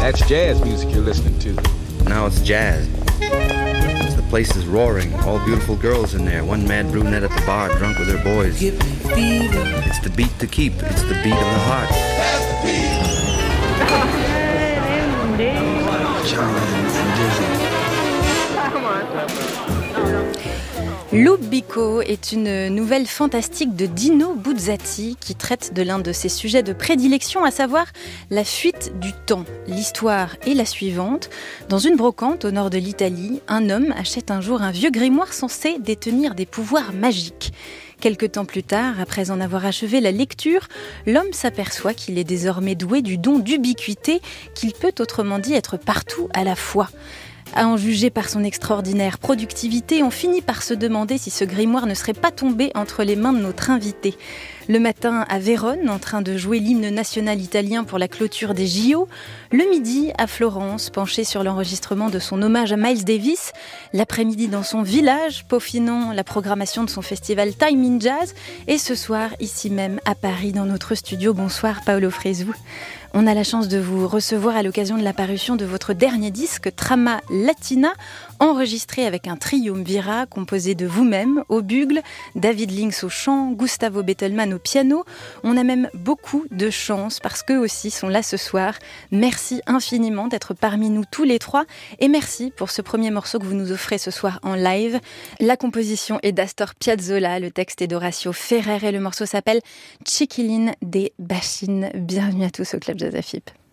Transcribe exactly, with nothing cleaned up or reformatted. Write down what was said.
That's jazz music you're listening to. Now it's jazz. The place is roaring. All beautiful girls in there. One mad brunette at the bar, drunk with her boys. Give me fever. It's the beat to keep. It's the beat of the heart. That's the beat. Lubico est une nouvelle fantastique de Dino Buzzati qui traite de l'un de ses sujets de prédilection, à savoir la fuite du temps. L'histoire est la suivante. Dans une brocante au nord de l'Italie, un homme achète un jour un vieux grimoire censé détenir des pouvoirs magiques. Quelque temps plus tard, après en avoir achevé la lecture, l'homme s'aperçoit qu'il est désormais doué du don d'ubiquité, qu'il peut autrement dit être partout à la fois. À en juger par son extraordinaire productivité, on finit par se demander si ce grimoire ne serait pas tombé entre les mains de notre invité. Le matin à Vérone, en train de jouer l'hymne national italien pour la clôture des J O. Le midi à Florence, penché sur l'enregistrement de son hommage à Miles Davis. L'après-midi dans son village, peaufinant la programmation de son festival Time in Jazz. Et ce soir, ici même à Paris, dans notre studio. Bonsoir Paolo Fresu. On a la chance de vous recevoir à l'occasion de la parution de votre dernier disque, Trama Latina, enregistré avec un triumvirat composé de vous-même au bugle, David Links au chant, Gustavo Bettelmann au piano. On a même beaucoup de chance parce qu'eux aussi sont là ce soir. Merci infiniment d'être parmi nous tous les trois et merci pour ce premier morceau que vous nous offrez ce soir en live. La composition est d'Astor Piazzolla, le texte est d'Horacio Ferrer et le morceau s'appelle Chiquilin de Bachin. Bienvenue à tous au Club Jazz A F I P.